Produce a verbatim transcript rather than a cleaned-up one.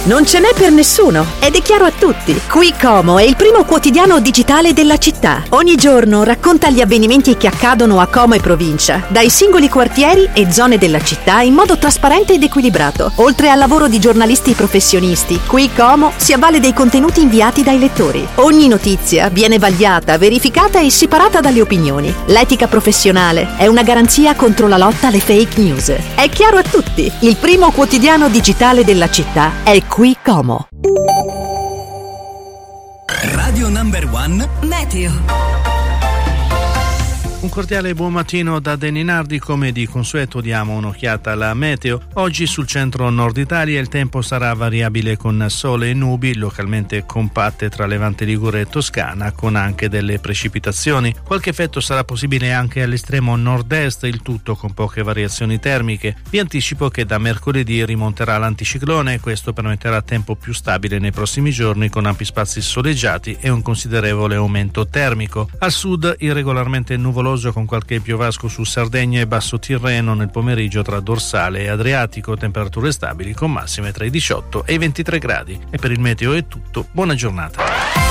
Non ce n'è per nessuno ed è chiaro a tutti. Qui Como è il primo quotidiano digitale della città. Ogni giorno racconta gli avvenimenti che accadono a Como e provincia, dai singoli quartieri e zone della città in modo trasparente ed equilibrato. Oltre al lavoro di giornalisti professionisti, Qui Como si avvale dei contenuti inviati dai lettori. Ogni notizia viene vagliata, verificata e separata dalle opinioni. L'etica professionale è una garanzia contro la lotta alle fake news. È chiaro a tutti, il primo quotidiano digitale della città è Qui Como. Radio Number One Meteo. Un cordiale buon mattino da Danny Nardi. Come di consueto diamo un'occhiata alla meteo. Oggi sul centro-nord Italia il tempo sarà variabile con sole e nubi, localmente compatte tra Levante Ligure e Toscana, con anche delle precipitazioni. Qualche effetto sarà possibile anche all'estremo nord-est, il tutto con poche variazioni termiche. Vi anticipo che da mercoledì rimonterà l'anticiclone e questo permetterà tempo più stabile nei prossimi giorni, con ampi spazi soleggiati e un considerevole aumento termico. Al sud irregolarmente nuvoloso con qualche piovasco su Sardegna e Basso Tirreno nel pomeriggio tra Dorsale e Adriatico, temperature stabili con massime tra i diciotto e i ventitré gradi. E per il meteo è tutto, buona giornata.